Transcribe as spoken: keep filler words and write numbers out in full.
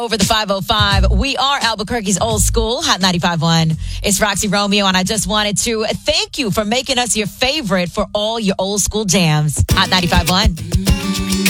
Over the five oh five, we are Albuquerque's old school, Hot ninety-five point one. It's Roxy Romeo, and I just wanted to thank you for making us your favorite for all your old school jams. Hot ninety-five point one.